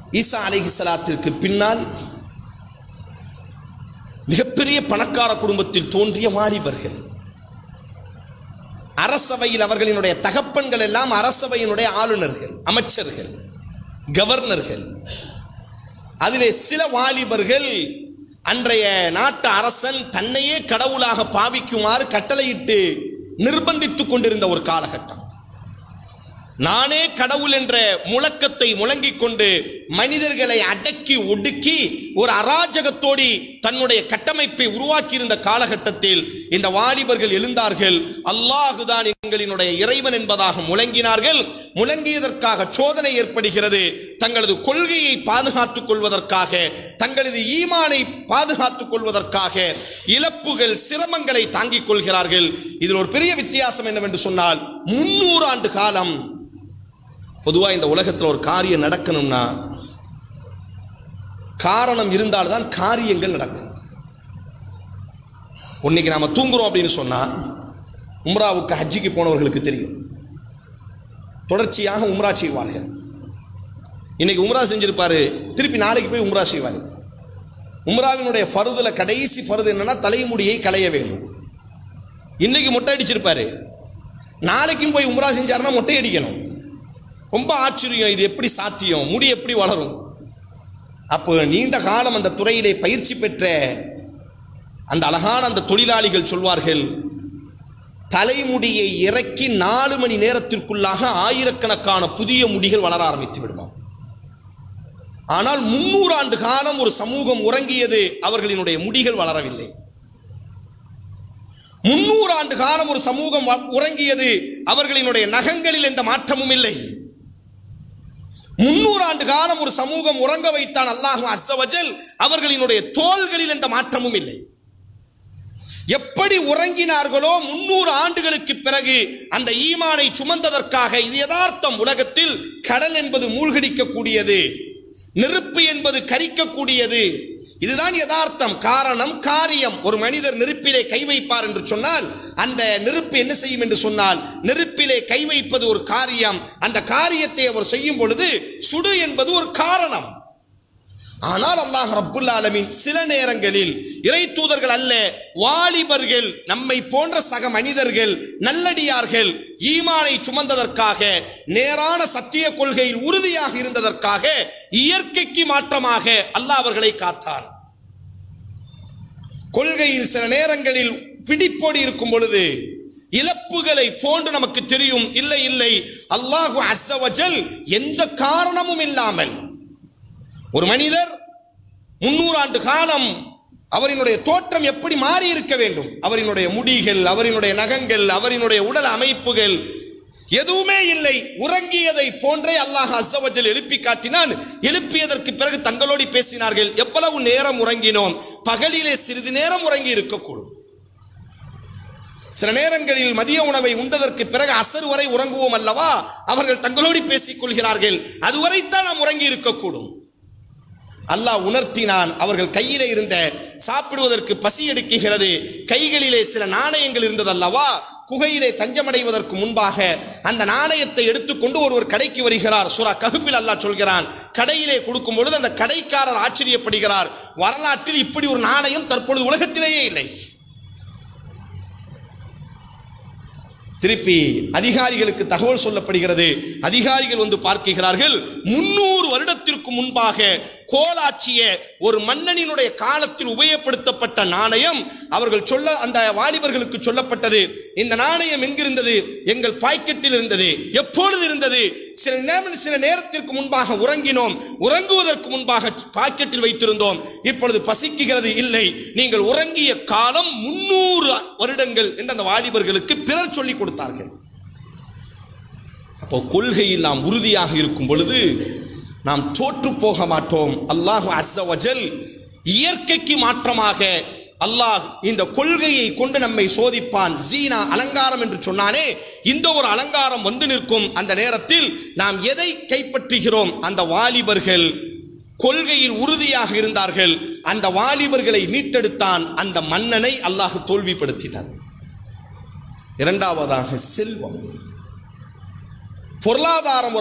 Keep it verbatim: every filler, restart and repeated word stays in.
ஈசா அலைஹிஸ்ஸலாத்திற்கு பின்னால் மிகப்பெரிய பணக்கார குடும்பத்தில் தோன்றிய வாலிபர்கள். அரசவையில் அவர்களினுடைய தகப்பன்கள் எல்லாம் அரசவையினுடைய ஆளுநர்கள், அமைச்சர்கள், கவர்னர்கள். அதிலே சில வாலிபர்கள் அன்றைய நாட்டு அரசன் தன்னையே கடவுளாக பாவிக்குமாறு கட்டளையிட்டு நிர்பந்தித்துக் கொண்டிருந்த ஒரு காலகட்டம். நானே கடவுள் என்ற முழக்கத்தை முழங்கிக் கொண்டு மனிதர்களை அடக்கி ஒடுக்கி ஒரு அராஜகத்தோடி தன்னுடைய கட்டமைப்பை உருவாக்கியிருந்த காலகட்டத்தில் இந்த வாலிபர்கள் எழுந்தார்கள். அல்லாஹுதான் எங்களினுடைய இறைவன் என்பதாக முழங்கினார்கள். முழங்கியதற்காக சோதனை ஏற்படுகிறது. தங்களது கொள்கையை பாதுகாத்துக் கொள்வதற்காக, தங்களது ஈமானை பாதுகாத்துக் கொள்வதற்காக இழப்புகள், சிரமங்களை தாங்கிக் கொள்கிறார்கள். இதில் ஒரு பெரிய வித்தியாசம் என்னவென்று சொன்னால், முன்னூறு ஆண்டு காலம் பொதுவாக இந்த உலகத்தில் ஒரு காரியம் நடக்கணும்னா காரணம் இருந்தால்தான் காரியங்கள் நடக்கும். இன்னைக்கு நாம தூங்குறோம் அப்படின்னு சொன்னா, உம்ராவுக்கு ஹஜ்ஜிக்கு போனவர்களுக்கு தெரியும், தொடர்ச்சியாக உம்ரா செய்வார்கள். இன்னைக்கு உம்ரா செஞ்சிருப்பாரு, திருப்பி நாளைக்கு போய் உம்ரா செய்வார். உம்ராவினுடைய ஃபர்துல கடைசி ஃபர்து என்னன்னா தலைமுடியை களைய வேண்டும். இன்னைக்கு மொட்டை அடிச்சிருப்பாரு, நாளைக்கும் போய் உம்ரா செஞ்சாருன்னா மொட்டை அடிக்கணும். ரொம்ப ஆச்சரியம், இது எப்படி சாத்தியம், முடி எப்படி வளரும்? அப்போ நீண்ட காலம் அந்த துறையிலே பயிற்சி பெற்ற அந்த அழகான அந்த தொழிலாளிகள் சொல்வார்கள், தலைமுடியை இறக்கி நாலு மணி நேரத்திற்குள்ளாக ஆயிரக்கணக்கான புதிய முடிகள் வளர ஆரம்பித்து விடுமா. ஆனால் முன்னூறு ஆண்டு காலம் ஒரு சமூகம் உறங்கியது, அவர்களினுடைய முடிகள் வளரவில்லை. முன்னூறு ஆண்டு காலம் ஒரு சமூகம் உறங்கியது, அவர்களினுடைய நகங்களில் எந்த மாற்றமும் இல்லை. முன்னூறு ஆண்டு காலம் ஒரு சமூகம் உறங்க வைத்தான் அல்லாஹ் அஸ்ஸ வஜல், அவர்களினுடைய தோள்களில் எந்த மாற்றமும் இல்லை. எப்படி உறங்கினார்களோ முன்னூறு ஆண்டுகளுக்கு பிறகு அந்த ஈமானை சுமந்ததற்காக, இது யதார்த்தம். உலகத்தில் கடல் என்பது மூழ்கடிக்கக்கூடியது, நெருப்பு என்பது கரிக்கக்கூடியது, இதுதான் யதார்த்தம். காரணம் காரியம். ஒரு மனிதர் நெருப்பிலே கை வைப்பார் என்று சொன்னால் அந்த நெருப்பு என்ன செய்யும் என்று சொன்னால், நெருப்பிலே கை வைப்பது ஒரு காரியம். அந்த காரியத்தை அவர் செய்யும் பொழுது சுடு என்பது ஒரு காரணம். ஆனால் அல்லாஹ் ரப்புல் ஆலமீன் சில நேரங்களில் இறை தூதர்கள் அல்ல, வாலிபர்கள், நம்மை போன்ற சக மனிதர்கள், நல்லடியார்கள் ஈமானை சுமந்ததற்காக, நேரான சத்திய கொள்கையில் உறுதியாக இருந்ததற்காக இயற்கைக்கு மாற்றமாக அல்லாஹ் அவர்களை காத்தான். கொள்கையில் சில நேரங்களில் பிடிப்போடி இருக்கும் பொழுது இழப்புகளை போன்று நமக்கு தெரியும். இல்லை இல்லை, அல்லாஹ் அஸ்ஸ வஜல் எந்த காரணமும் இல்லாமல் ஒரு மனிதர் முன்னூறு ஆண்டு காலம் அவரினுடைய தோற்றம் எப்படி மாறி இருக்க வேண்டும், அவரினுடைய முடிகள், அவரினுடைய நகங்கள், அவரினுடைய உடல் அமைப்புகள் எதுவுமே இல்லை. உறங்கியதை போன்றே அல்லாஹ் அஸ்ஸ வஜல் எழுப்பி காட்டினான். எழுப்பியதற்கு பிறகு தங்களோடு பேசினார்கள், எவ்வளவு நேரம் உறங்கினோம்? பகலிலே சிறிது நேரம் உறங்கி இருக்கக்கூடும். சில நேரங்களில் மதிய உணவை உண்டதற்கு பிறகு அசர் வரை உறங்குவோம் அல்லவா? அவர்கள் தங்களோடு பேசிக் கொள்கிறார்கள், அதுவரைத்தான் நாம் உறங்கி இருக்கக்கூடும். அல்லாஹ் உணர்த்தினான். அவர்கள் கையிலே இருந்த, சாப்பிடுவதற்கு பசி எடுக்குகிறது, கைகளிலே சில நாணயங்கள் இருந்தது அல்லவா? குகையிலே தஞ்சமடைவதற்கு முன்பாக அந்த நாணயத்தை எடுத்துக்கொண்டு ஒருவர் கடைக்கு வருகிறார். சூரா கஹ்ஃபில் அல்லாஹ் சொல்கிறான், கடையிலே கொடுக்கும் பொழுது அந்த கடைக்காரர் ஆச்சரியப்படுகிறார், வரலாற்றில் இப்படி ஒரு நாணயம் தற்பொழுது உலகத்திலேயே இல்லை. திருப்பி அதிகாரிகளுக்கு தகவல் சொல்லப்படுகிறது. அதிகாரிகள் வந்து பார்க்கிறார்கள், முன்னூறு வருடத்திற்கு முன்பாக கோலாட்சிய ஒரு மன்னனினுடைய காலத்தில் உபயோகப்படுத்தப்பட்ட நாணயம். அவர்கள் சொல்ல, அந்த வாலிபர்களுக்கு சொல்லப்பட்டது, இந்த நாணயம் எங்கிருந்தது? எங்கள் பாக்கெட்டில் இருந்தது. எப்பொழுது இருந்தது? சில நேரம் சில நேரத்திற்கு முன்பாக உறங்கினோம், உறங்குவதற்கு முன்பாக பாக்கெட்டில் வைத்திருந்தோம், இப்பொழுது பசிக்குகிறது. இல்லை, நீங்கள் உறங்கிய காலம் முன்னூறு வருடங்கள் என்று அந்த வாலிபர்களுக்கு பிறர் சொல்லிக் கொடுத்தார்கள். அப்போ கொள்கையில் நாம் உறுதியாக இருக்கும் பொழுது நாம் தோற்று போக மாட்டோம். அல்லாஹ் அஸ்ஸ வஜல் இயற்கைக்கு மாற்றமாக அல்லாஹ் இந்த கொள்கையை கொண்டு நம்மை சோதிப்பான். ஜீனா, அலங்காரம் என்று சொன்னானே, இந்த ஒரு அலங்காரம் வந்து நிற்கும். அந்த நேரத்தில் நாம் எதை கைப்பற்றுகிறோம்? அந்த வாலிபர்கள் கொள்கையில் உறுதியாக இருந்தார்கள். அந்த வாலிபர்களை மீட்டெடுத்தான். அந்த மன்னனை அல்லாஹ் தோல்விப்படுத்தினான். இரண்டாவதாக செல்வம், பொருளாதாரம்